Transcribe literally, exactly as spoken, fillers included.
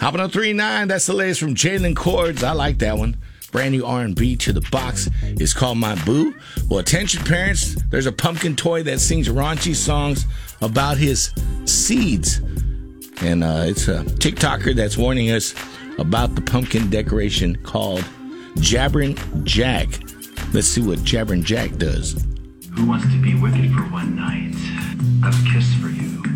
Hopping on three nine, that's the latest from Jalen Chords. I like that one. Brand new R and B to the box is called My Boo. Well, attention parents, there's a pumpkin toy that sings raunchy songs about his seeds. And uh, it's a TikToker that's warning us about the pumpkin decoration called Jabberin' Jack. Let's see what Jabberin' Jack does. Who wants to be wicked for one night? I've a kiss for you.